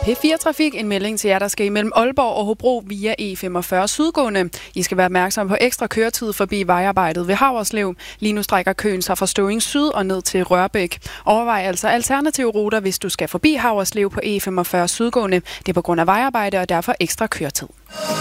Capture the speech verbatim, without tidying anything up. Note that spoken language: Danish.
P fire Trafik, en melding til jer, der skal imellem Aalborg og Hobro via E femogfyrre sydgående. I skal være opmærksom på ekstra køretid forbi vejarbejdet ved Haverslev. Lige nu strækker køen sig fra Støvring Syd og ned til Rørbæk. Overvej altså alternative ruter, hvis du skal forbi Haverslev på E femogfyrre sydgående. Det er på grund af vejarbejde og derfor ekstra køretid.